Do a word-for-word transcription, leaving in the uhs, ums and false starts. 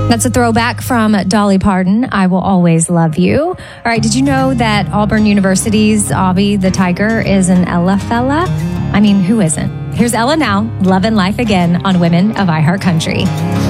That's a throwback from Dolly Parton, I Will Always Love You. All right, did you know that Auburn University's Avi the Tiger is an Ella fella? I mean, who isn't? Here's Ella now, Love and Life Again on Women of iHeartCountry.